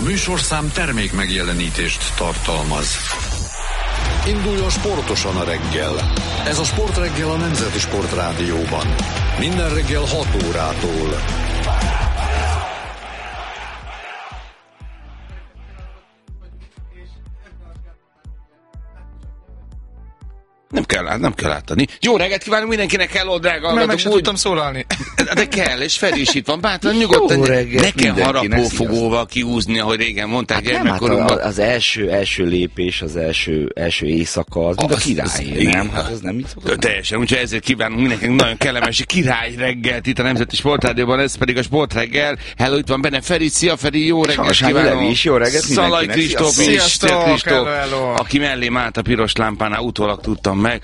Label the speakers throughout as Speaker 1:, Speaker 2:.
Speaker 1: A műsorszám termék megjelenítést tartalmaz. Induljon sportosan a reggel. Ez a Sportreggel a Nemzeti Sportrádióban. Minden reggel 6 órától.
Speaker 2: Nem kell átadni. Jó reggelt kívánunk mindenkinek, hello, drága hallgatók.
Speaker 3: Meg sem tudtam szólalni.
Speaker 2: De kell, és Feri is itt van. Bátran nyugodtan. Ne kell harapófogóval kiúzni, ahogy régen mondták gyermekkorunkban.
Speaker 4: Az első lépés, az első éjszaka, az mind a király, nem? Hát ez nem így szokott.
Speaker 2: Teljesen, úgyhogy ezért kívánunk mindenkinek nagyon kellemes király reggelt itt a Nemzeti Sportrádióban, ez pedig a Sportreggel. Hello, itt van benne Feri, szia Feri, jó reggelt kívánunk.
Speaker 4: Jó reggelt
Speaker 2: Szalai Kristóf is,
Speaker 3: Sziasztok,
Speaker 2: aki mellém állt a piros lámpánál, utólag tudtam meg.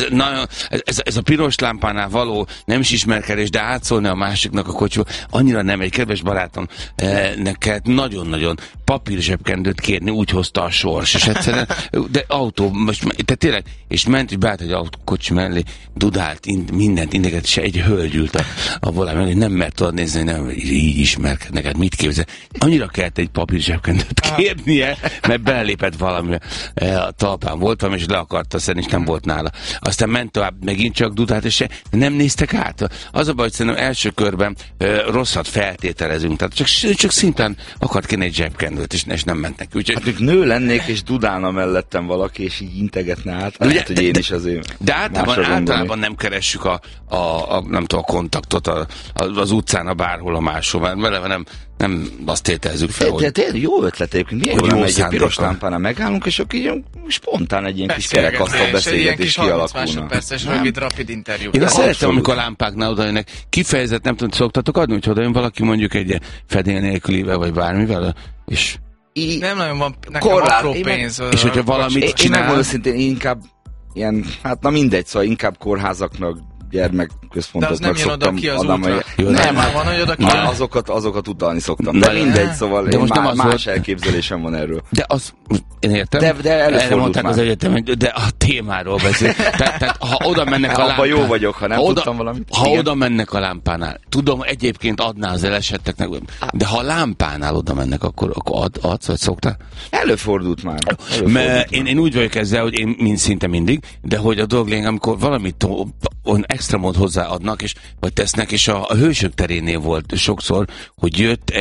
Speaker 2: Ez a piros lámpánál való nem is ismerkedés, de átszólni a másiknak a kocsiba, annyira nem. Egy kedves barátom neked nagyon-nagyon papírzsebkendőt kérni, úgy hozta a sors, és egyszerűen, de autó, most tényleg, és ment, és beállt egy autókocsi mellé, dudált, mindent, indeket, és egy hölgy ült a volán mellé, nem mert tudod nézni, nem, így ismerkednek, hát mit képzel. Annyira kellett egy papírzsebkendőt kérnie, mert belépett valami a talpán volt valami, és le akarta szedni, és nem volt nála. Aztán ment tovább, megint csak dudált, és nem néztek át. Az a baj, hogy szerintem első körben rosszat feltételezünk, tehát csak szinten akart kérni egy zsebkendőt, és nem mentek. Úgyhogy...
Speaker 4: Hát, hogy nő lennék, és dudálna mellettem valaki, és így integetne át, lehet, hogy én is azért.
Speaker 2: De általában nem keressük nem tudom, a kontaktot az utcán, a bárhol, a máshol, vele nem azt tételezzük fel,
Speaker 4: hogy... De jó ötlet egyébként, milyen jól egy piros lámpánál megállunk, és akkor így spontán egy ilyen kis kerekasztal beszélgetés kialakulna.
Speaker 3: Másodperces, rövid, rapid interjú.
Speaker 2: Én azt szeretem, amikor a lámpáknál odajönnek. Kifejezett, nem tudom, szoktatok adni, hogy odajön valaki mondjuk egy fedél nélkülivel, vagy bármivel, és...
Speaker 3: Nem nagyon van nekem apró pénz.
Speaker 2: És hogyha valamit csinál...
Speaker 4: Én megmondom őszintén, inkább ilyen, hát na mindegy, szóval inkább kórházaknak, gyermekközpontoknak szoktam adni.
Speaker 3: Nem, van, hogy oda ki.
Speaker 4: Azokat utalni szoktam. De mindegy, szóval
Speaker 2: de most
Speaker 4: más elképzelésem van erről.
Speaker 2: De az, én értem.
Speaker 4: De előfordult
Speaker 2: már. Az egyetem, de a témáról beszél. Tehát ha oda mennek a lámpánál.
Speaker 4: Abban jó vagyok, ha nem tudtam valamit.
Speaker 2: Ha oda mennek a lámpánál. Tudom, egyébként adná az elesetteknek, de ha a lámpánál oda mennek, akkor adsz, vagy szoktál?
Speaker 4: Előfordult már.
Speaker 2: Én úgy vagyok ezzel, hogy én szinte mindig, de hogy a dolog lényeg, amikor valamit extra mód hozzáadnak, vagy tesznek, és a Hősök terénél volt sokszor, hogy jött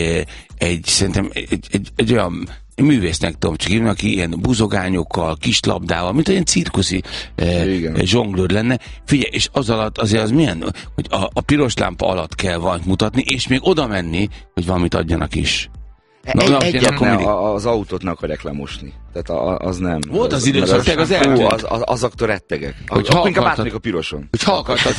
Speaker 2: szerintem egy olyan művésznek tudom csak írni, aki ilyen buzogányokkal, kis labdával, mint olyan cirkuszi zsonglőr lenne. Figyelj, és az alatt azért az milyen, hogy a piros lámpa alatt kell valamit mutatni, és még oda menni, hogy valamit adjanak is.
Speaker 4: Egyetlen az autót ne akarják lemosni. Tehát az nem.
Speaker 2: Volt az időszak, az eltűnt.
Speaker 4: Azoktól rettegek. Akkor inkább átmegyek a piroson.
Speaker 2: Hogy ha akartad.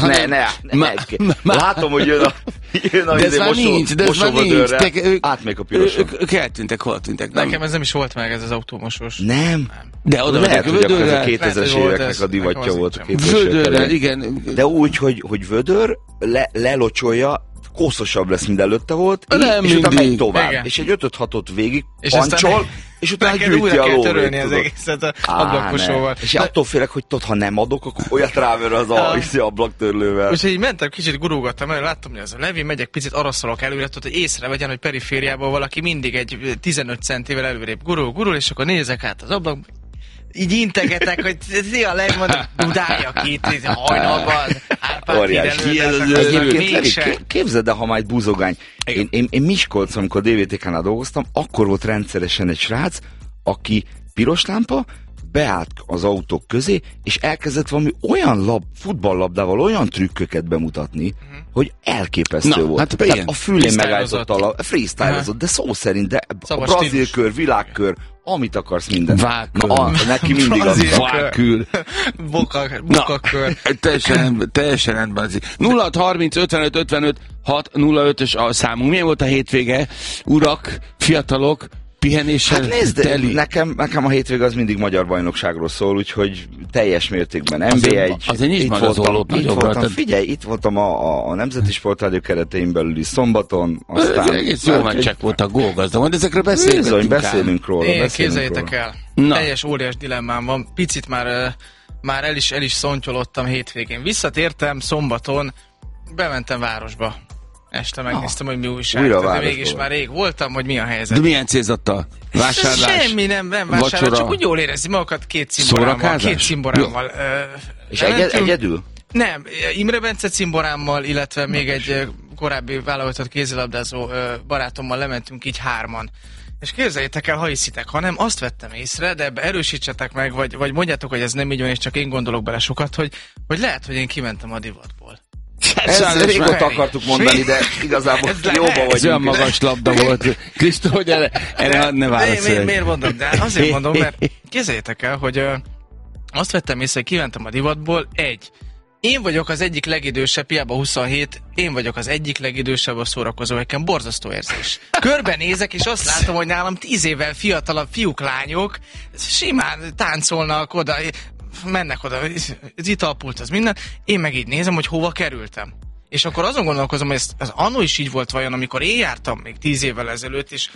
Speaker 4: Látom, hogy jön a
Speaker 2: de ez már nincs,
Speaker 4: átmegyek a piroson.
Speaker 2: Ők eltűntek, hol tűntek?
Speaker 3: Nekem ez nem is volt meg, ez az automosós.
Speaker 4: Nem.
Speaker 2: De oda
Speaker 4: lehet, hogy akkor ez a 2000-es
Speaker 3: éveknek
Speaker 4: éveknek a divatja volt.
Speaker 2: Vödörrel, igen.
Speaker 4: De úgy, hogy vödör lelocsolja, kószosabb lesz, mint előtte volt, és utána megy tovább. Igen. És egy 5-6-ot végig pancsol, és utána gyűjti a lóvét.
Speaker 3: Törölni az egészet ablakosóval.
Speaker 4: És attól félek, hogy ha nem adok, akkor olyat ráver az ablaktörlővel.
Speaker 3: Úgyhogy így mentem, kicsit gurulgattam el, láttam, hogy az a Levi, megyek, picit araszolok előre, hogy észrevegyen, hogy perifériában valaki mindig egy 15 centivel előrébb gurul, és akkor nézek át az ablakba, így integetek, hogy szia, legmondom, dudáljak itt, hajnalban, Árpád híd
Speaker 4: képzeld el, ha már egy buzogány. Én Miskolcon, amikor DVTK-nál dolgoztam, akkor volt rendszeresen egy srác, aki piros lámpa, beállt az autók közé, és elkezdett valami olyan futballlabdával olyan trükköket bemutatni, hogy elképesztő volt.
Speaker 2: Hát
Speaker 4: a fülén megállított a freestyleozott, de szó szerint, de a brazil kör, világkör, amit akarsz, minden. Neki mindig az
Speaker 2: vágkül.
Speaker 3: Bokakör.
Speaker 2: Teljesen rendben. 0630 55 55 605-ös a számunk. Milyen volt a hétvége? Urak, fiatalok, pihenéssel teli?
Speaker 4: Nekem a hétvége az mindig magyar bajnokságról szól, úgyhogy teljes mértékben NB1.
Speaker 2: Azért nincs
Speaker 4: voltam, figyelj, itt voltam a Nemzeti Sportrádió keretein belül is szombaton, aztán...
Speaker 2: Egész jó meccsek voltak, gólgazdag, de ezekről
Speaker 4: beszélünk róla.
Speaker 3: Képzeljétek el, teljes óriás dilemmám van, picit már el is szontyolottam hétvégén. Visszatértem szombaton, bementem városba. Este megnéztem, hogy mi újság. De mégis már rég voltam, hogy mi a helyzet.
Speaker 2: De milyen célzattal? Vásárlás?
Speaker 3: Semmi nem vásárlás, csak úgy jól érezni magukat két cimborámmal.
Speaker 4: És egyedül?
Speaker 3: Nem, Imre Bence cimborámmal, illetve még egy korábbi válogatott kézilabdázó barátommal lementünk így 3-an. És képzeljétek el, ha hiszitek, hanem azt vettem észre, de ebbe erősítsetek meg, vagy mondjátok, hogy ez nem így van, és csak én gondolok bele sokat, hogy lehet, hogy én kimentem a divatból.
Speaker 4: Ezt régóta akartuk mondani, de igazából jóba vagyunk.
Speaker 2: Ez olyan magas labda volt. Krisztó, hogy erre ne válaszolj.
Speaker 3: Miért mondom? De azért mondom, mert képzeljétek el, hogy azt vettem észre, hogy kimentem a divatból. Én vagyok az egyik legidősebb, hiába 27, én vagyok az egyik legidősebb a szórakozó, nekem borzasztó érzés. Körbenézek, és azt látom, hogy nálam 10 évvel fiatalabb fiúk, lányok simán táncolnak oda, mennek oda, az italpult, az minden. Én meg így nézem, hogy hova kerültem. És akkor azon gondolkozom, hogy ez annó is így volt vajon, amikor én jártam még 10 évvel ezelőtt, és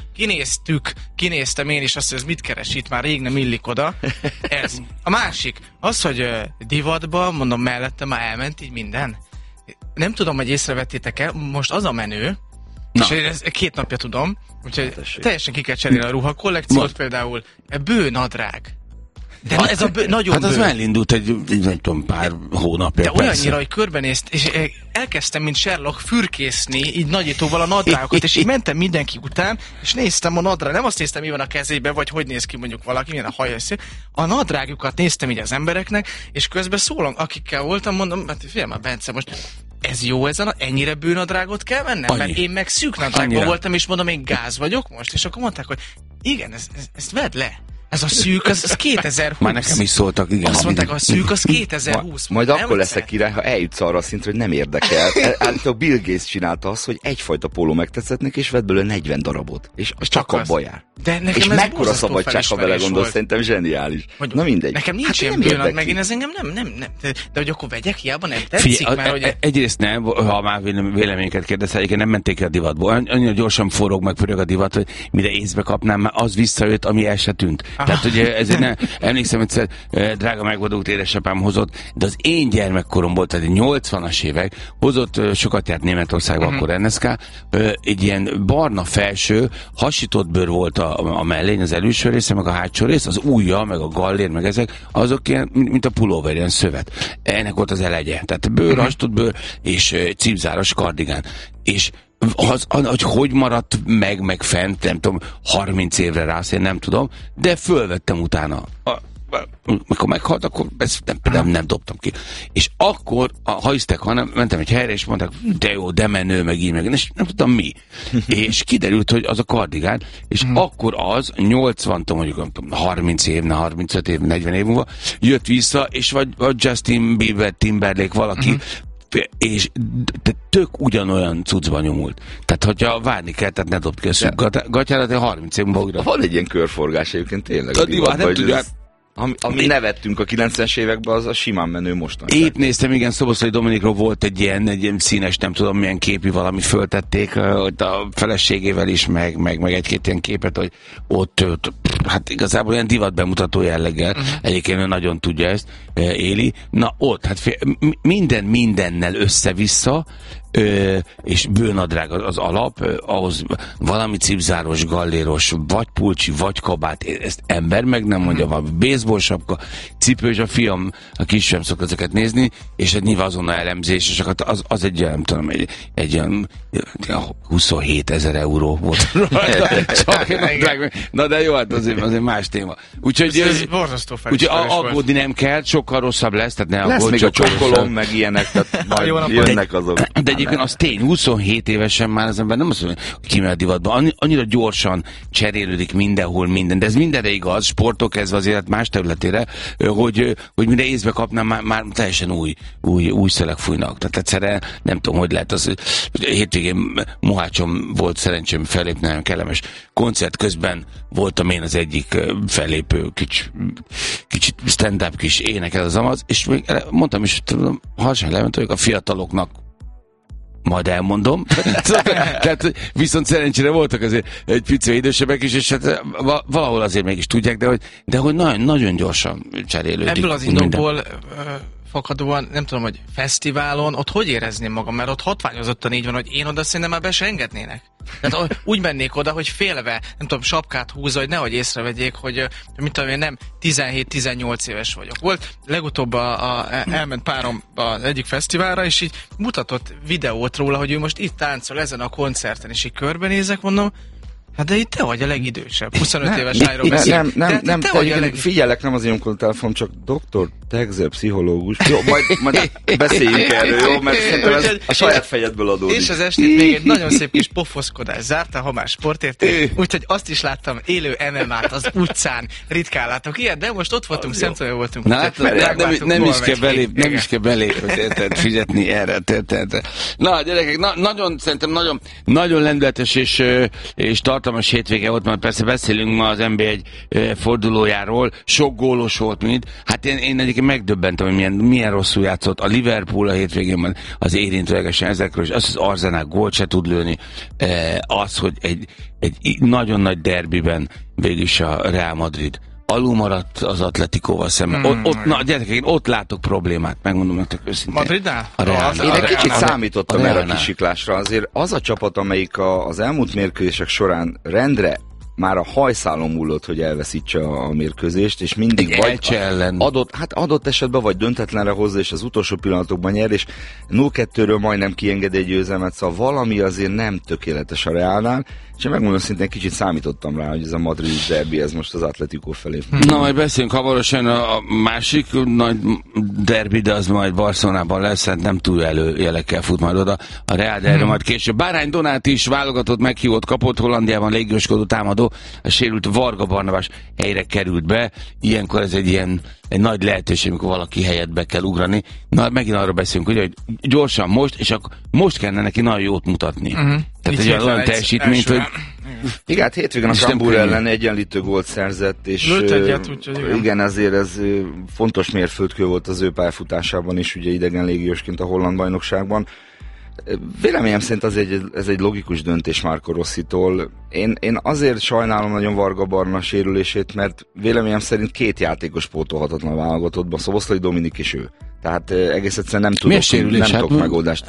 Speaker 3: kinéztem én is azt, hogy ez mit keres itt, már rég nem illik oda. Ez. A másik, az, hogy divatban, mondom, mellette már elment így minden. Nem tudom, hogy észrevettétek el, most az a menő, és ez 2 napja tudom, úgyhogy teljesen ki kell cserélni a ruhakollekciót, például bőnadrág. De ez a nagyon
Speaker 2: hát az elindult egy, nem tudom, pár hónapja.
Speaker 3: De olyannyira, hogy körbenézt, és elkezdtem, mint Sherlock, fürkészni, így nagyítóval a nadrágokat, és így mentem mindenki után, és néztem a nadrág. Nem azt néztem, mi van a kezébe, vagy hogy néz ki mondjuk valaki, milyen a haja. A nadrágjukat néztem így az embereknek, és közben szólom, akikkel voltam, mondom, hát figyelj már, Bence, most ez jó, ennyire bőnadrágot kell vennem? Annyi. Mert én meg szűk nadrágban voltam, és mondom, én gáz vagyok most, és akkor mondták, hogy igen, ezt vedd le. Ez a szűk, az 2020.
Speaker 2: Már nekem is szóltak, igen.
Speaker 3: Azt mondták, a szűk, az 2020.
Speaker 4: Majd akkor leszek király, ha eljutsz arra a szintre, hogy nem érdekel. Állítólag Bill Gates csinálta azt, hogy egyfajta póló megtetszett neki, és vett belőle 40 darabot. És csak abba jár. És mekkora szabadság, ha vele gondolsz, szerintem zseniális.
Speaker 3: Na mindegy. Nekem nincs ilyen bőnad, meg én ez engem nem. De hogy akkor vegyek, hiába nem tetszik, mert hogy...
Speaker 2: Egyrészt nem, ha már véleményeket kérdezel, egyébként nem menték ki a divatból. Annyira gyorsan forog meg pörög a divat, hogy mire észbe kapnám, már az visszajött, ami el se tűnt. Tehát, ugye ezért nem, emlékszem, egyszer drága megvadult édesapám hozott, de az én gyermekkoromból, tehát 80-as évek, hozott, sokat járt Németországban, akkor NSK, egy ilyen barna felső, hasított bőr volt a mellény, az előső része, meg a hátsó rész, az ujja, meg a gallér, meg ezek, azok ilyen, mint a pulóver, ilyen szövet. Ennek volt az elegye. Tehát bőr, hasított bőr, és cipzáros kardigán. És hogy maradt meg fent, nem tudom, 30 évre rász, én nem tudom, de fölvettem utána. Mikor meghalt, akkor ezt nem dobtam ki. És akkor, ha hisztek, hanem mentem egy helyre, és mondták, de jó, de menő, meg így, meg, és nem tudtam mi. És kiderült, hogy az a kardigán, és akkor az 80, mondjuk 30 év, 35 év, 40 év múlva jött vissza, és vagy Justin Bieber, Timberlake, valaki, és tök ugyanolyan cuccban nyomult. Tehát, hogyha várni kell, tehát ne dobd ki a szűk gatyára, de 30 év múlva újra.
Speaker 4: Van egy ilyen körforgás egyébként tényleg.
Speaker 2: A divat, nem tudja.
Speaker 4: Ami nevettünk a 90-es években, az a simán menő mostan.
Speaker 2: Épp néztem, igen, Szoboszlai Dominikról volt egy ilyen színes, nem tudom milyen képi valami, föltették, hogy a feleségével is, meg egy-két ilyen képet, hogy ott hát igazából ilyen divat bemutató jelleggel, egyébként ő nagyon tudja ezt, Éli. Na ott, hát mindennel össze-vissza, és bőnadrág az alap, ahhoz valami cipzáros, galléros, vagy pulcsi, vagy kabát, ezt ember meg nem mondja, valami baseball sapka, cipő, és a fiam, a kisfiam szokta ezeket nézni, és egy nyilván azonnal elemzés, és az egy, nem tudom, egy olyan 27 000 euró volt. Na de jó, hát azért más téma. Úgyhogy aggódni nem kell, sokkal rosszabb lesz, tehát ne aggódj.
Speaker 4: Lesz még a csokolom, meg ilyenek, tehát majd jönnek azok.
Speaker 2: De egyébként az tény, 27 évesen már az ember nem azt mondja, hogy kimegy a divatba. Annyira gyorsan cserélődik mindenhol minden, de ez mindenre igaz, sportok kezdve az élet más területére, hogy mire észbe kapnám, már teljesen új szelek fújnak. Tehát egyszerre nem tudom, hogy lehet az. Hétvégén Mohácson volt szerencsém fellépni, nagyon kellemes koncert közben voltam én az egyik fellépő, kicsit stand-up kis énekel az amaz, és még mondtam is, hogy harsan lement, hogy a fiataloknak majd elmondom. Tehát viszont szerencsére voltak azért egy pici idősebbek is, és hát valahol azért mégis tudják, de hogy nagyon, nagyon gyorsan cserélődik.
Speaker 3: Ebből az indokból fakadóan, nem tudom, hogy fesztiválon, ott hogy érezném magam, mert ott hatványozottan így van, hogy én oda szerintem már be se engednének. Tehát úgy mennék oda, hogy félve, nem tudom, sapkát húzza, hogy nehogy észrevegyék, hogy mit tudom én, nem 17-18 éves vagyok. Volt legutóbb elment párom az egyik fesztiválra, és így mutatott videót róla, hogy ő most itt táncol ezen a koncerten, és így körbenézek, mondom, hát de itt te vagy a legidősebb, 25 éves lányról beszélünk.
Speaker 4: Nem, figyelek, nem az én telefon, csak Dr. Tegzer, pszichológus. Jó, majd beszéljünk erről, jó? Mert szerintem ez a saját fejedből adódik.
Speaker 3: És az estét még egy nagyon szép kis pofoszkodás zárta, ha már sportérték. Úgyhogy azt is láttam, élő MMA-t az utcán. Ritkán látok ilyet, de most ott voltunk, szemtől voltunk.
Speaker 2: Na, nem is kell belépni, hogy fizetni erre. Na, gyerekek, szerintem nagyon lendületes és tartalmas hétvége volt, mert persze beszélünk ma az NB1 fordulójáról, sok gólos volt mind. Hát én egyébként megdöbbentem, hogy milyen rosszul játszott a Liverpool a hétvégén, az érintőlegesen ezekről, és az Arsenal gólt se tud lőni. Az, hogy egy nagyon nagy derbiben végülis a Real Madrid alul maradt az Atletikóval szemben. Na, gyerekek, én ott látok problémát, megmondom nektek őszintén.
Speaker 3: Madridnál?
Speaker 4: Én egy kicsit számítottam erre a kisiklásra. Azért az a csapat, amelyik az elmúlt mérkőzések során rendre már a hajszálon múlott, hogy elveszítse a mérkőzést, és mindig vagy adott esetben vagy döntetlenre hozza, és az utolsó pillanatokban nyer, és 0-2-ről majdnem kienged egy győzelmet, szóval valami azért nem tökéletes a Reálnál, és én megmondom szintén kicsit számítottam rá, hogy ez a Madrid derbi, ez most az Atletico felé.
Speaker 2: Na, majd beszélünk hamarosan a másik nagy derbi, de az majd Barcelonában lesz, hát nem túl előjelekkel fut majd oda a Real, de erről majd később. Bárány Donát is válogatott meghívót kapott, Hollandiában légióskodó támadó, a sérült Varga Barnabás helyre került be, ilyenkor ez egy nagy lehetőség, amikor valaki helyett be kell ugrani. Na, megint arról beszélünk, ugye, hogy gyorsan most kellene neki nagyon jót mutatni. Tehát egy olyan teljesítményt, hogy...
Speaker 4: Igen, hát hétvégén a Kambur ellen egyenlítő gólt szerzett, és igen, ezért ez fontos mérföldkő volt az ő pályafutásában is, ugye idegen légiósként a holland bajnokságban. Véleményem szerint ez egy logikus döntés Marco Rossitól. Én azért sajnálom nagyon Varga Barna sérülését, mert véleményem szerint két játékos pótolhatatlan a válogatottban, Szoboszlai Dominik és ő. Tehát egész egyszerűen nem tudok megoldást.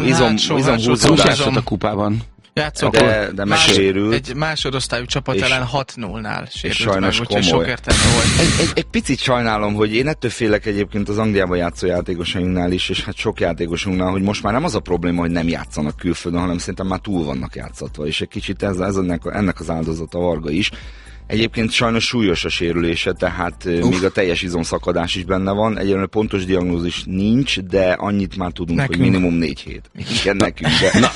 Speaker 2: Izom a kupában.
Speaker 3: Játszott,
Speaker 4: de megsérült.
Speaker 3: Egy másodosztályú csapat ellen 6-0-nál sérült
Speaker 4: sajnos
Speaker 3: meg,
Speaker 4: komoly.
Speaker 3: Sok értelme volt.
Speaker 4: Egy picit sajnálom, hogy én ettől félek egyébként az Angliában játszó játékosainknál is, és hát sok játékosunknál, hogy most már nem az a probléma, hogy nem játszanak külföldön, hanem szerintem már túl vannak játszatva, és egy kicsit ennek az áldozata Varga is. Egyébként sajnos súlyos a sérülése, tehát még a teljes izomszakadás is benne van. Egyelőre pontos diagnózis nincs, de annyit már tudunk, nekünk. Hogy minimum 4 hét. Igen, nekünk,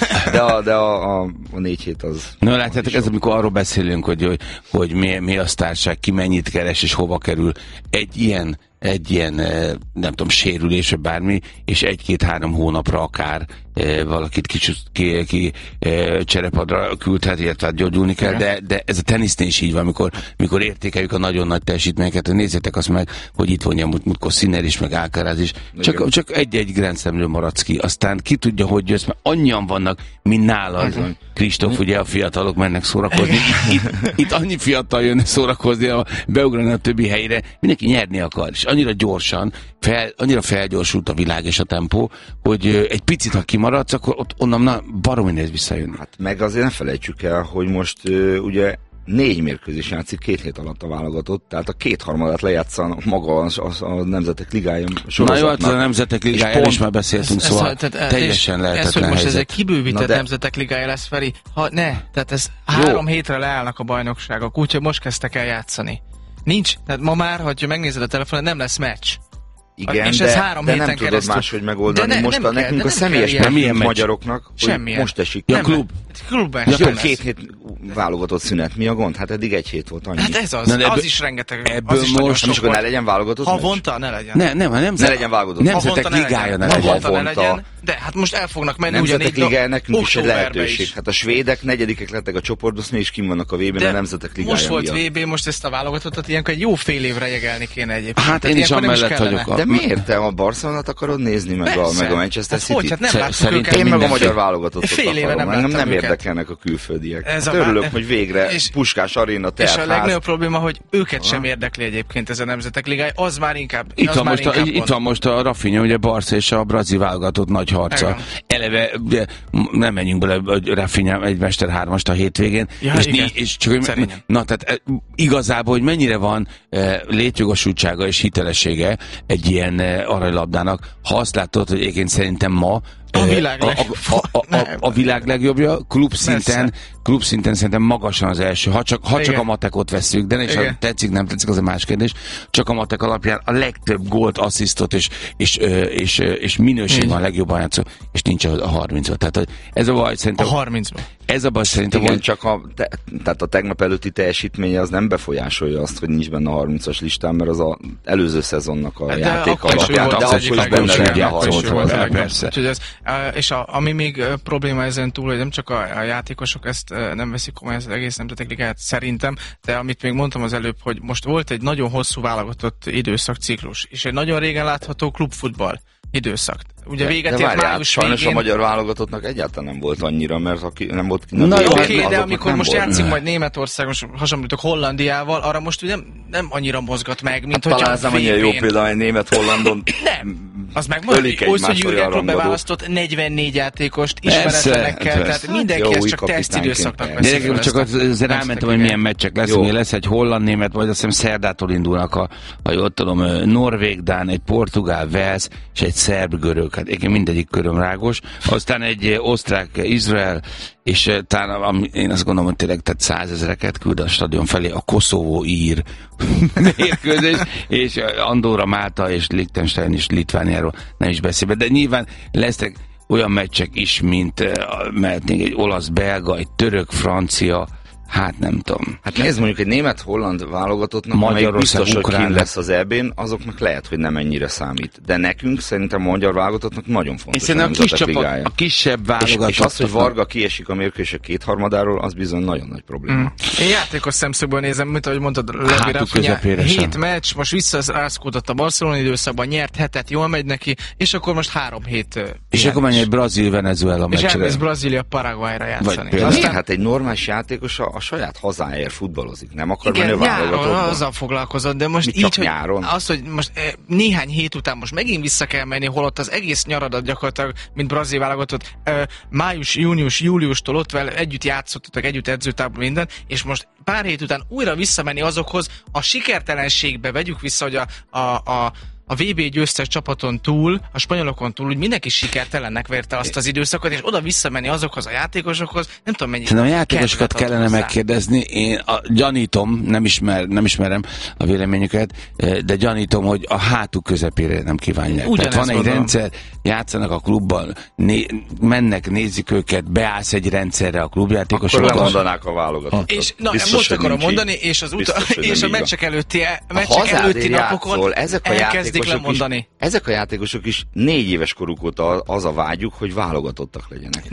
Speaker 4: de a 4 hét az...
Speaker 2: Na, látjátok, ez amikor arról beszélünk, hogy mi a sztárság, ki mennyit keres és hova kerül. Egy ilyen, nem tudom, sérülés, vagy bármi, és 1-2-3 hónapra akár valakit ki cserepadra küldhet, illetve gyógyulni kell, de ez a tenisznél is így van, mikor értékeljük a nagyon nagy teljesítményeket, nézzétek azt meg, hogy itt van múltkor Sinner is, meg Alcaraz is, csak egy Grand Slamről maradsz ki, aztán ki tudja, hogy jössz, mert annyian vannak, mint nálad. Kristóf, ugye a fiatalok mennek szórakozni. Itt annyi fiatal jönne szórakozni, beugrani a többi helyre, mindenki nyerni akar, és annyira gyorsan, annyira felgyorsult a világ és a tempó, hogy egy picit, ha kimaradsz, akkor onnan baromi nehéz visszajönni.
Speaker 4: Hát meg azért ne felejtsük el, hogy most ugye 4 mérkőzés játszik 2 hét alatt a válogatott, tehát a 2/3 lejátsza maga a Nemzetek Ligája sorozatnak.
Speaker 2: Na jó, a Nemzetek Ligájáról is már beszéltünk, szóval teljesen lehetetlen
Speaker 3: ez, hogy most
Speaker 2: helyzet.
Speaker 3: ez egy kibővített Nemzetek Ligája lesz, Feri, tehát ez 3 hétre leállnak a bajnokságok, úgyhogy most kezdtek el játszani. Nincs, tehát ma már, ha megnézed a telefonon, nem lesz meccs.
Speaker 4: Igen, és ez 3 héten nem tudod máshogy megoldani. Most nekünk a személyes magyaroknak, hogy most esik.
Speaker 2: Ja,
Speaker 3: klubben.
Speaker 4: 2 hét válogatott szünet. Mi a gond? Hát eddig 1 hét volt annyi.
Speaker 3: Hát ez az is rengeteg.
Speaker 2: Ebből most...
Speaker 4: És akkor ne legyen válogatott meccs?
Speaker 3: Havonta ne legyen.
Speaker 4: Ne legyen válogatott.
Speaker 2: Nemzetek Ligája ne legyen.
Speaker 3: De hát most el fognak menni
Speaker 4: Nemzetek Ligája nekünk is egy lehetőség. Hát a svédek 4-ek lettek a csoportban, és kim vannak a VB-n a Nemzetek Ligája
Speaker 3: miatt. Most volt VB, most ezt a válogatottat ilyenkor egy jó fél évre jegelni kéne egyébként.
Speaker 2: Hát én is amellett vagyok.
Speaker 4: De miért te a Barcelonát akarod nézni, meg a Manchester City?
Speaker 3: Hát nem látjuk őket.
Speaker 4: Én meg a magyar válogatottat akarom. Nem érdekelnek a külföldiek.
Speaker 3: Ez a
Speaker 4: örülök, hogy végre Puskás Aréna
Speaker 3: és a legnagyobb probléma, hogy őket sem érdekli egyébként ez a Nemzetek Ligája, az már inkább
Speaker 2: Itt van most a Rafinha, ugye Barca és a brazil válogatott nagy harca.
Speaker 3: Igen.
Speaker 2: Eleve, ugye, nem menjünk bele, hogy Rafinha egy Mester 3-ast a hétvégén.
Speaker 3: Ja,
Speaker 2: és csak, tehát igazából, hogy mennyire van létjogosultsága és hitelessége egy ilyen aranylabdának, ha azt látod, hogy egyébként szerintem ma a világ legjobbja, klub szinten szerintem magasan az első. Ha csak a matekot vesszük, de és ha tetszik, nem tetszik, az a más kérdés. Csak a matek alapján a legtöbb gólt, asszisztot és minőségben a legjobban játszó, és nincs a 30-ban. Tehát ez a baj szerintem.
Speaker 3: A 30-ban.
Speaker 2: Ez a baj szerintem.
Speaker 4: Igen, csak tehát a tegnap előtti teljesítménye az nem befolyásolja azt, hogy nincs benne a 30-as listán, mert az az előző szezonnak a játék alapján. De akkor is benne játszott.
Speaker 2: Persze.
Speaker 3: És ami még probléma ezen túl, hogy nem csak a játékosok ezt nem veszik komolyan, az egész Nemzetek Ligáját szerintem, de amit még mondtam az előbb, hogy most volt egy nagyon hosszú válogatott időszakciklus, és egy nagyon régen látható klubfutball időszak. Ugye véget ért május
Speaker 4: sajnos
Speaker 3: végén.
Speaker 4: A magyar válogatottnak egyáltalán nem volt annyira, mert aki nem volt ki.
Speaker 3: Oké, de amikor most játszik majd Németország, hasonlítok Hollandiával, arra most ugye nem annyira mozgat meg, mint hogyha
Speaker 4: talán ez nem annyira jó példa, hogy Német-Hollandon
Speaker 3: az megmondani, hogy Jürgen Klopp beválasztott 44 játékost ismeretlenekkel, tehát mindenki ezt csak tesztidőszaknak veszik fel.
Speaker 2: Csak azért rámentem, hogy milyen meccsek lesz, ugye lesz egy holland-német, majd azt hiszem szerdától indulnak ha jól tudom, norvég-dán, egy portugál, Wales, és egy szerb-görög, hát én mindegyik körömrágos, aztán egy osztrák-Izrael, és talán én azt gondolom, hogy tényleg 100 000-eket küld a stadion felé a Koszovó-ír mérkőzés, és Andorra, Málta és Liechtenstein és Litvániáról nem is beszélve, de nyilván lesznek olyan meccsek is, mint mehetnénk egy olasz-belga, egy török-francia, hát nem tudom.
Speaker 4: Hát nézd, mondjuk egy német-holland válogatottnak, amelyik biztos, hogy kint lesz az EB-n, azoknak lehet, hogy nem ennyire számít. De nekünk szerintem a magyar válogatottnak nagyon fontos.
Speaker 2: Hiszen a kis csapat, a kisebb válogatott.
Speaker 4: És az, hogy Varga kiesik a mérkőzések kétharmadáról, az bizony nagyon nagy probléma.
Speaker 3: Én játékos szemszögből nézem, mint ahogy mondtad, Rafinha, 7 meccs, most visszarázkódott a Barcelona időszakban, nyert hetet, jól megy neki, és akkor most 3 hét.
Speaker 2: És akkor menj egy Brazil-Venezuela meccsre.
Speaker 3: És elmész Brazília Paraguayra játszani.
Speaker 4: Aztán hát egy normális játékos a saját hazáért futballozik, nem akar menni a válogatottba.
Speaker 3: Azzal foglalkozott, de most így, hogy az, hogy most néhány hét után most megint vissza kell menni, holott az egész nyaradat gyakorlatilag, mint brazil válogatott, május, június, júliustól ott vele együtt játszottatok, együtt edzőtábor minden, és most pár hét után újra visszamenni azokhoz, a sikertelenségbe vegyük vissza, hogy a VB győztes csapaton túl, a spanyolokon túl, úgy mindenki sikertelennek verte azt az időszakot, és oda visszamenni azokhoz a játékosokhoz, nem tudom mennyi.
Speaker 2: A játékosokat kellene megkérdezni, én gyanítom, nem ismerem a véleményüket, de gyanítom, hogy a hátuk közepére nem kívánják. Tehát van egy rendszer, játszanak a klubban, mennek, nézik őket, beállsz egy rendszerre a klubjátékosokkal.
Speaker 4: Akkor lemondanák a válogatottat.
Speaker 3: És most akarom mondani, és a meccsek előtti napokon elkezdik lemondani.
Speaker 4: Ezek a játékosok is 4 éves koruk óta az a vágyuk, hogy válogatottak legyenek.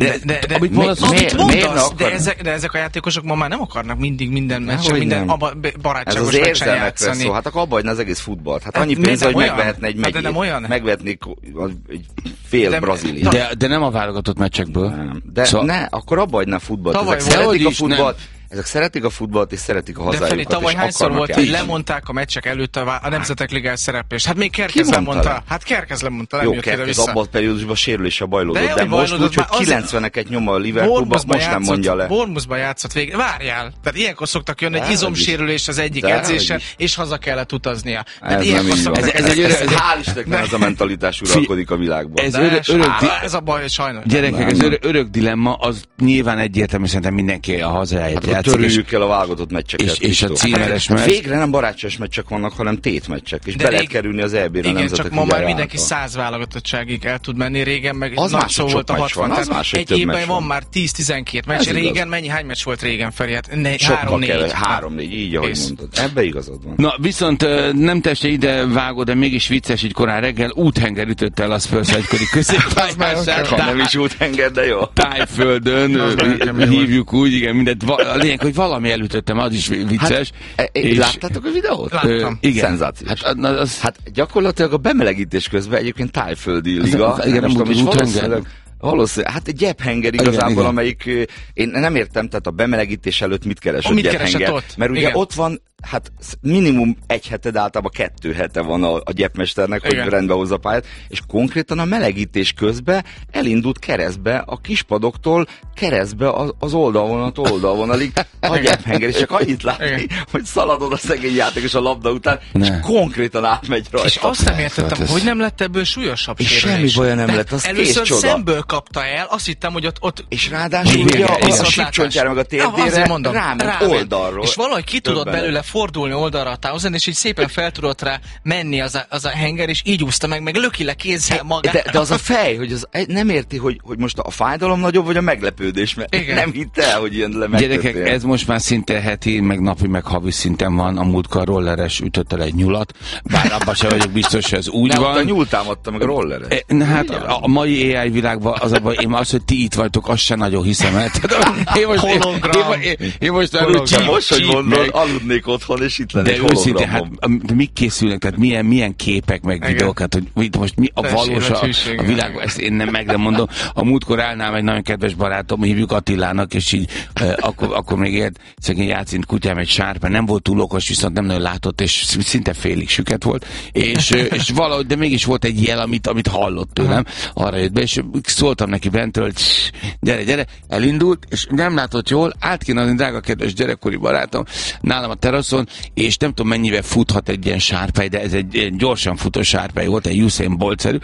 Speaker 3: De ezek a játékosok ma már nem akarnak mindig minden meccsen, minden barátságos meccsen játszani.
Speaker 4: Szó, hát akkor abba hagyna az egész futballt. Hát annyi pénz, hogy megvehetne egy megyét. Megvehetnék egy fél Brazíliát.
Speaker 2: De nem a válogatott meccsekből.
Speaker 4: De akkor abba hagyna a futballt. Ezek szeretik a futballt, és szeretik a hazájukat. De Feli,
Speaker 3: tavaly hányszor volt, hogy lemondták a meccsek előtt a Nemzetek Ligája szereplést? Hát még Kerkez lemondta. Hát Kerkez lemondta, nem jött ide vissza.
Speaker 4: Jó, abban a periódusban sérüléssel bajlódott, de most úgy, hogy 90-eket nyom a Liverpoolba, most nem mondja le.
Speaker 3: Bournemouthban játszott végre. Várjál! Tehát ilyenkor szoktak jönni egy izomsérülés az egyik edzésen, és haza kellett utaznia.
Speaker 4: Hál' Istennek ez a mentalitás uralkodik a világban.
Speaker 3: Ez a baj, sajnos.
Speaker 2: Gyerekek, ez örök dilemma, az nyilván egyértelmű, szerintem mindenki a hazáját.
Speaker 4: Törüljük el a válogatott meccseket.
Speaker 2: És a címeres meccs.
Speaker 4: Végre nem barátságos meccsek vannak, hanem tétmeccsek. És be lehet kerülni az EB-re.
Speaker 3: Igen, csak ma már mindenki 100 válogatottságig el tud menni. Régen meg
Speaker 4: az nagy szó volt a 60.
Speaker 3: Egy évben van már 10-12 meccs. Régen hány meccs volt régen, Feri? Hát 3-4.
Speaker 4: 3-4, így ahogy mondod. Ebbe igazad van.
Speaker 2: Na, viszont nem teste ide vágó, de mégis vicces, így korán reggel úthenger ütötte el a Spurs egykori középpályását.
Speaker 4: Nem is úthenger, de jó.
Speaker 2: Tájföldön hívjuk úgy, igen, mindent. Lényeg, hogy valami elütöttem, az is vicces.
Speaker 4: Láttátok a videót?
Speaker 3: Láttam.
Speaker 4: Igen. Szenzációs. Hát gyakorlatilag a bemelegítés közben egyébként tájföldi liga.
Speaker 2: Igen, nem
Speaker 4: Valószínűleg, hát egy gyephenger igazából, amelyik, én nem értem, tehát a bemelegítés előtt mit keres a gyephenger? Mert ugye ott van, hát minimum 1 hete, de általában 2 hete van a gyepmesternek, hogy rendbe hozza a pályát, és konkrétan a melegítés közben elindult keresztbe a kispadoktól keresztbe az oldalvonalig a gyephenger, és csak annyit látni, hogy szaladod a szegény játékos a labda után, és konkrétan átmegy rajta.
Speaker 3: És azt nem értettem, hogy nem lett ebből súlyosabb sérülés.
Speaker 4: Semmi baja nem lett, az
Speaker 3: először szemből kapta el, azt hittem, hogy ott
Speaker 4: és ráadásul ugye a sípcsontjára meg a térdére ráment oldalról.
Speaker 3: És valahogy ki tudott belőle fordulni oldalra a Townsend, és így szépen fel tudott rá menni az a henger, és így úszta meg löki le kézzel magát.
Speaker 4: De az a fej, hogy az nem érti, hogy most a fájdalom nagyobb, vagy a meglepődés, mert nem hitte el, hogy ilyen megtörtént.
Speaker 2: Gyerekek, ez most már szinte heti, meg napi, meg havi szinten van. A múltkor rolleres ütött el egy nyulat, bár abban sem vagyok biztos, hogy ez úgy van.
Speaker 4: De a nyúl támadta meg a rolleres.
Speaker 2: Hát a mai AI világban az a baj, én az, hogy ti itt vagytok, azt sem nagyon hiszem el. Én most
Speaker 4: hogy mondod, aludnék otthon, és itt lenne egy
Speaker 2: hologramom. Hát mik készülnek, tehát milyen képek, meg videókat, hogy most mi a valós a világban, ezt én meg nem mondom. A múltkor állnám egy nagyon kedves barátom, hívjuk Attilának, és így akkor még élt szegény játszint kutyám egy sárpán, nem volt túl okos, viszont nem nagyon látott, és szinte félig süket volt, és valahogy, de mégis volt egy jel, amit hallott tőlem, arra jött be, és szóltam neki bentről, hogy gyere, elindult, és nem látott jól, át kéne adni, drága kedves gyerekkori barátom, nálam a teraszon, és nem tudom mennyivel futhat egy ilyen sárpály, de ez egy gyorsan futó sárpály volt, egy Usain Bolt-szerű,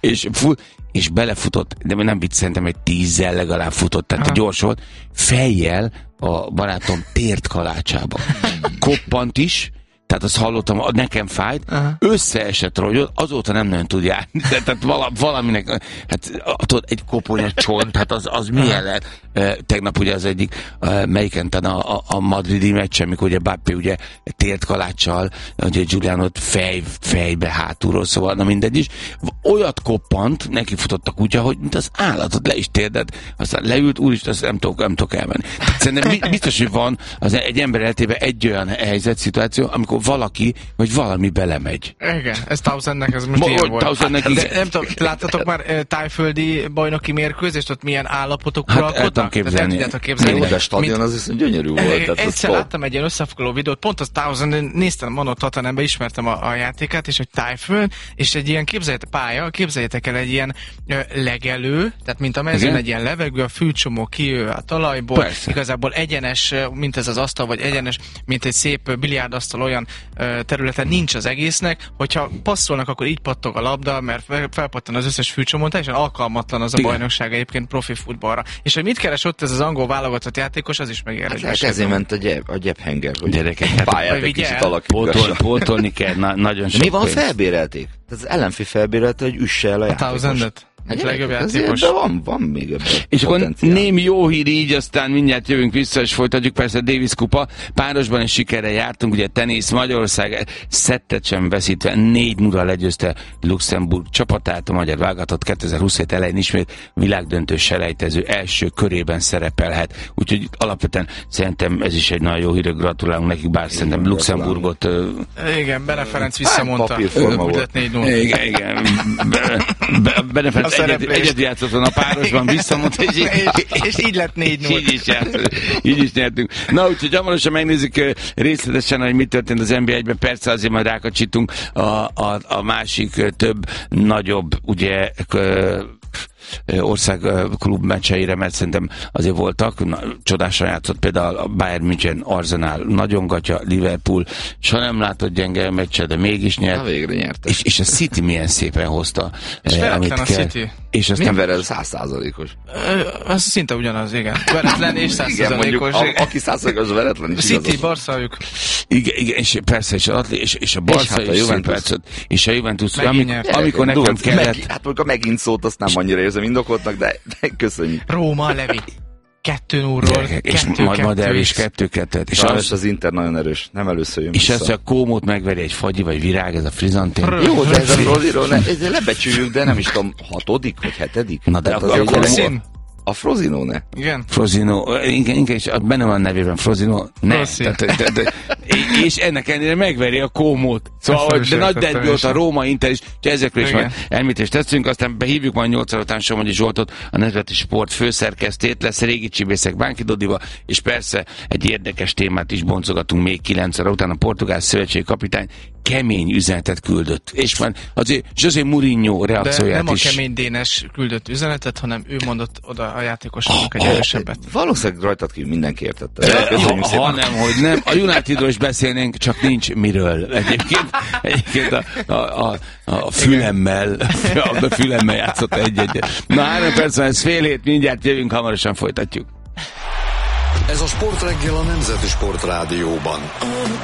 Speaker 2: és belefutott, de nem vicc, szerintem egy 10-zel legalább futott, tehát gyors volt, fejjel a barátom tért kalácsába. Koppant is, tehát azt hallottam, nekem fájt, összeesett rogyot, azóta nem nagyon tud járni. Tehát valaminek, hát tudod, egy koponya csont, hát az milyen lehet. Tegnap ugye az egyik, melyiken talán a madridi meccsen, amikor ugye Bappé ugye tért kaláccsal, ugye Giulianot fejbe hátulról, szóval na mindegy is. Olyat koppant, neki futott a kutya, hogy mint az állatot le is térdett, aztán leült, úristen, azt nem tudok elmenni. Szerintem biztos, hogy van egy ember életében egy olyan helyzet, szituáció, amikor valaki, vagy valami belemegy.
Speaker 3: Igen, ez Townsendnek, ez most ilyen volt. Nem tudom, láttatok már tájföldi bajnoki mérkőzést, ott milyen állapotok uralkodnak?
Speaker 2: Képzelni.
Speaker 4: Jó, de stadion az viszont gyönyörű volt.
Speaker 3: Egyszer láttam egy ilyen összefoglaló videót, pont az Townsend, néztem Manó Tatanembe, ismertem a játékát, és egy tájföld, és egy ilyen képzeljétek el egy ilyen legelő, tehát mint a mezőn egy ilyen levegő, a fűcsomó kijő a talajból, igazából egyenes, mint ez az asztal, vagy egyenes, mint egy szép biliárdasztal, olyan területen nincs az egésznek, hogyha passzolnak, akkor így pattog a labda, mert felpattan az összes fűcsomó, teljesen alkalmatlan az a bajnokság egyébként profi futballra. És hogy mit keres ott ez az angol válogatott játékos, az is megér.
Speaker 4: Hát ezért ment a gyephenger, hogy
Speaker 2: gyerekek,
Speaker 4: pályát egy kicsit alakítgassa.
Speaker 2: Pótolni kell, nagyon sok.
Speaker 4: Mi van, felbérelték? Tehát az ellenfél felbérelte, hogy üsse el a játékos.
Speaker 3: Towsendet? Legjobb játékos.
Speaker 4: De van még ebben.
Speaker 2: És akkor némi jó hír így, aztán mindjárt jövünk vissza, és folytatjuk persze a Davis kupa. Párosban is sikerrel jártunk, ugye tenisz, Magyarország szettet sem veszítve 4-0 legyőzte Luxemburg csapatát, a magyar válogatott 2027 elején ismét világdöntő selejtező első körében szerepelhet. Úgyhogy alapvetően szerintem ez is egy nagyon jó hír, gratulálunk nekik, bár szerintem Luxemburgot...
Speaker 3: Igen, Bene Ferenc visszamondta.
Speaker 4: Papírforma volt.
Speaker 3: 4-0.
Speaker 2: Igen. Bene Ferenc egyet játszottan a Párosban visszamondta,
Speaker 3: és így lett 4-0.
Speaker 2: Így is nyertünk. Na, úgyhogy hamarosan megnézzük részletesen, hogy mi történt az NBA-ben. Persze azért majd rákacsitunk a másik több nagyobb, ugye, ország klub meccseire, mert szerintem azért voltak. Csodásan játszott például a Bayern München, Arsenal, nagyon gatya, Liverpool, soha nem látott gyenge meccse, de mégis nyert.
Speaker 4: Végre nyert.
Speaker 2: És a City milyen szépen hozta.
Speaker 3: És veretlen a City.
Speaker 2: És
Speaker 4: milyen verel 100%-os?
Speaker 3: Az szinte ugyanaz, igen. Veretlen és 100%-os.
Speaker 4: Aki 100%-os veretlen is.
Speaker 3: City, Barszájuk.
Speaker 2: Igen, és persze, és a Barca is színpercet. És a Juventus, amikor nekem kellett...
Speaker 4: Hát a megint szót azt nem annyira érzem indokoltnak, de köszönjük.
Speaker 3: Róma, Levi. 2-0-ról.
Speaker 2: És majd elvés 2-2. És
Speaker 4: az Inter nagyon erős, nem először jön
Speaker 2: vissza. És azt, hogy a Kómót megveri egy fagyi vagy virág, ez a Frizantén.
Speaker 4: Jó, de ez a Froziról, lebecsüljük, de nem is tudom, 6. vagy 7.
Speaker 2: Na de
Speaker 4: a Frozino ne?
Speaker 3: Igen.
Speaker 2: Frozino, inkább is benne van a nevében Frozino. Ne. és ennek ellenére megveri a Kómót. Szóval, de nagy derbyót a Róma, Inter is, ezekről is majd említést teszünk, aztán behívjuk majd 8 óra után Somogyi Zsoltot, a Nemzeti Sport főszerkesztét, lesz Régi Csibészek Bánki Dodival, és persze egy érdekes témát is boncogatunk még 9 óra után. A portugál szövetségi kapitány kemény üzenetet küldött. És már azért José Mourinho reakcióját
Speaker 3: nem
Speaker 2: is.
Speaker 3: A kemény Dénes küldött üzenetet, hanem ő mondott oda a játékosoknak egy erősebbet.
Speaker 4: Valószínűleg rajtad ki mindenki értette.
Speaker 2: Hanem, hogy nem. A Unitedról is beszélnénk, csak nincs miről. Egyébként a fülemmel, a fülemmel játszott egy-egy. Na 3 perc, ez fél hét, mindjárt jövünk, hamarosan folytatjuk.
Speaker 1: Ez a Sportreggel a Nemzeti Sport Rádióban.